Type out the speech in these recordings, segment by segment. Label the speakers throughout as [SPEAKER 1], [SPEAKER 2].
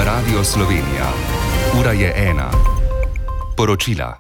[SPEAKER 1] Radio Slovenija. Ura je 1. Poročila.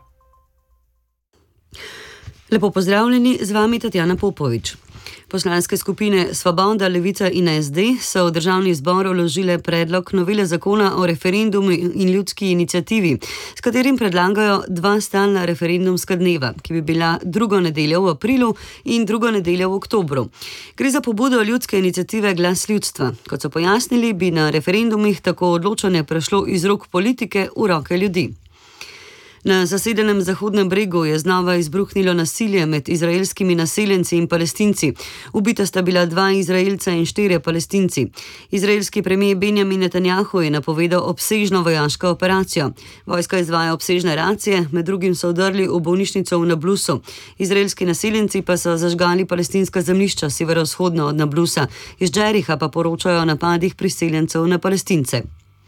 [SPEAKER 2] Lepo pozdravljeni, z vami Tatjana Popovič. Poslanske skupine Svoboda, Levica in SD so v državni zbor vložile predlog novele zakona o referendumu in ljudski iniciativi, s katerim predlagajo 2 stalna referendumska dneva, ki bi bila drugo nedeljo v aprilu in drugo nedeljo v oktobru. Gre za pobudo ljudske iniciative Glas ljudstva. Kot so pojasnili, bi na referendumih tako odločanje prešlo iz rok politike v roke ljudi. Na zasedenem Zahodnem bregu je znova izbruhnilo nasilje med izraelskimi naseljenci in Palestinci. Ubita sta bila 2 Izraelca in 4 Palestinci. Izraelski premijer Benjamin Netanjahu je napovedal obsežno vojaško operacijo. Vojska izvaja obsežne racije, med drugim so vdrli v bolnišnico v Nablusu. Izraelski naseljenci pa so zažgali palestinska zemljišča severovzhodno od Nablusa. Iz Džeriha pa poročajo o napadih priseljencev na Palestince.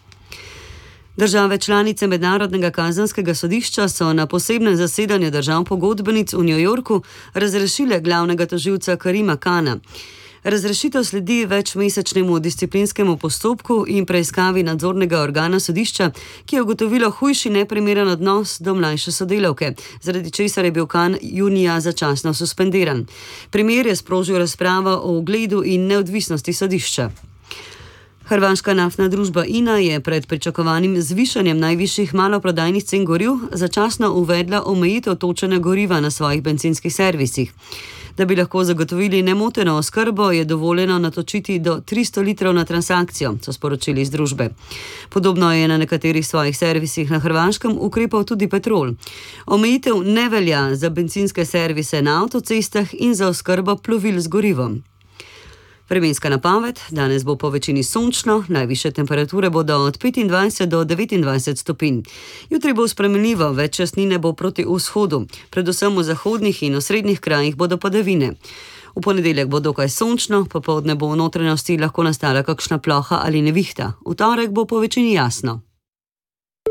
[SPEAKER 2] Države članice Mednarodnega kazenskega sodišča so na posebnem zasedanju držav pogodbenic v New Yorku razrešile glavnega tožilca Karima Kana. Razrešitev sledi večmesečnemu disciplinskemu postopku in preiskavi nadzornega organa sodišča, ki je ugotovilo hujši neprimeren odnos do mlajše sodelavke, zaradi česar je bil Kan junija začasno suspendiran. Primer je sprožil razpravo o ugledu in neodvisnosti sodišča. Hrvaška naftna družba INA je pred pričakovanim zvišanjem najvišjih maloprodajnih cen goriv začasno uvedla omejitev točenja goriva na svojih bencinskih servisih. Da bi lahko zagotovili nemoteno oskrbo, je dovoljeno natočiti do 300 litrov na transakcijo, so sporočili iz družbe. Podobno je na nekaterih svojih servisih na Hrvaškem ukrepal tudi Petrol. Omejitev ne velja za bencinske servise na avtocestah in za oskrbo plovil z gorivom. Vremenska napoved: danes bo po večini sončno, najvišje temperature bodo od 25 do 29 stopinj. Jutri bo spremenljivo, več časnine bo proti vzhodu, predvsem v zahodnih in osrednjih krajih bodo padavine. V ponedeljek bo dokaj sončno, popoldne bo v notranjosti lahko nastala kakšna ploha ali nevihta. V torek bo po večini jasno.